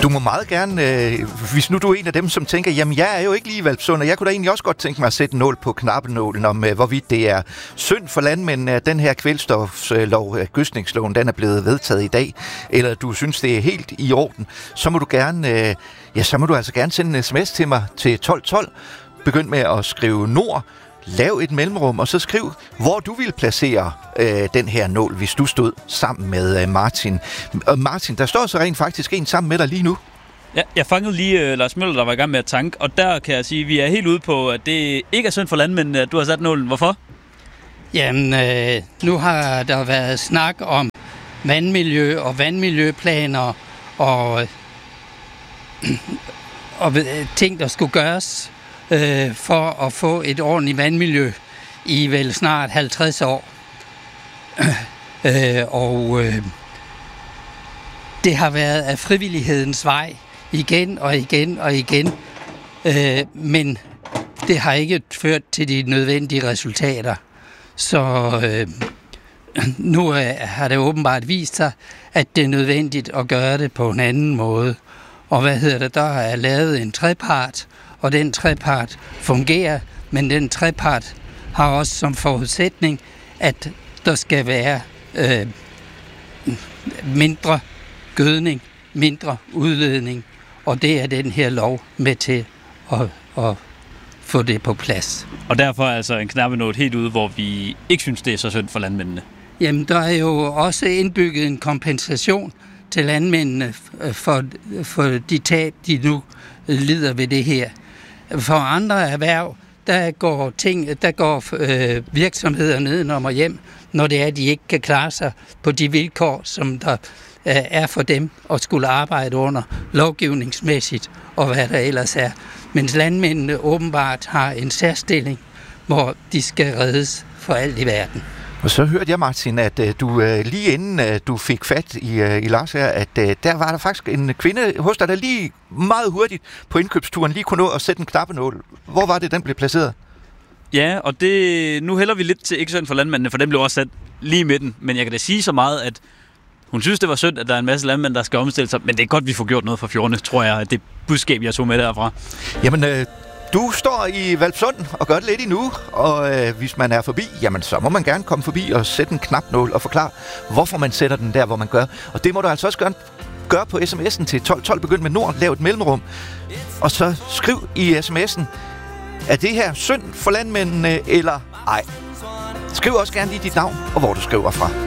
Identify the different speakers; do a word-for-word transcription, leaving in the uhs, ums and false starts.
Speaker 1: Du må meget gerne, øh, hvis nu du er en af dem, som tænker, jamen jeg er jo ikke lige i Hvalpsund, og jeg kunne da egentlig også godt tænke mig at sætte en nål på knappenålen om, øh, hvorvidt det er synd for landmændene, at den her kvælstoflov, øh, gødskningsloven, den er blevet vedtaget i dag, eller du synes, det er helt i orden, så må du gerne, øh, ja, så må du altså gerne sende en sms til mig til tolv tolv. Begynd med at skrive nord, lav et mellemrum, og så skriv, hvor du vil placere øh, den her nål, hvis du stod sammen med øh, Martin. Og Martin, der står så rent faktisk en sammen med dig lige nu.
Speaker 2: Ja, jeg fangede lige uh, Lars Møller, der var i gang med at tanke, og der kan jeg sige, at vi er helt ude på, at det ikke er synd for landmændene, at du har sat nålen. Hvorfor?
Speaker 3: Jamen, øh, nu har der været snak om vandmiljø og vandmiljøplaner og, øh, og ting, der skulle gøres øh, for at få et ordentligt vandmiljø i vel snart halvtreds år. øh, og øh, det har været af frivillighedens vej igen og igen og igen, øh, men det har ikke ført til de nødvendige resultater. Så øh, nu øh, har det åbenbart vist sig, at det er nødvendigt at gøre det på en anden måde. Og hvad hedder det, der er lavet en trepart, og den trepart fungerer, men den trepart har også som forudsætning, at der skal være øh, mindre gødning, mindre udledning, og det er den her lov med til at, at få det på plads.
Speaker 2: Og derfor er altså en knappenål helt ude, hvor vi ikke synes, det er så synd for landmændene.
Speaker 3: Jamen, der er jo også indbygget en kompensation til landmændene for, for de tab, de nu lider ved det her. For andre erhverv, der går, ting, der går øh, virksomheder nedenom og hjem, når det er, at de ikke kan klare sig på de vilkår, som der øh, er for dem at skulle arbejde under lovgivningsmæssigt og hvad der ellers er. Mens landmændene åbenbart har en særstilling, hvor de skal reddes for alt i verden.
Speaker 1: Og så hørte jeg, Martin, at uh, du uh, lige inden uh, du fik fat i, uh, i Lars her, at uh, der var der faktisk en kvinde hos dig, der lige meget hurtigt på indkøbsturen lige kunne nå at sætte en knappenål. Hvor var det, den blev placeret?
Speaker 2: Ja, og det, nu hælder vi lidt til ikke synd for landmændene, for den blev også sat lige i midten. Men jeg kan da sige så meget, at hun synes, det var synd, at der er en masse landmænd, der skal omstille sig. Men det er godt, vi får gjort noget for fjordene, tror jeg, det budskab, jeg tog med derfra.
Speaker 1: Jamen, øh, du står i Hvalpsund og gør det lidt endnu, og øh, hvis man er forbi, jamen så må man gerne komme forbi og sætte en knapnål og forklare, hvorfor man sætter den der, hvor man gør. Og det må du altså også gøre, gøre på sms'en til tolv tolv. Begynd med nord, lav et mellemrum, og så skriv i sms'en, er det her synd for landmændene eller ej? Skriv også gerne lige dit navn og hvor du skriver fra.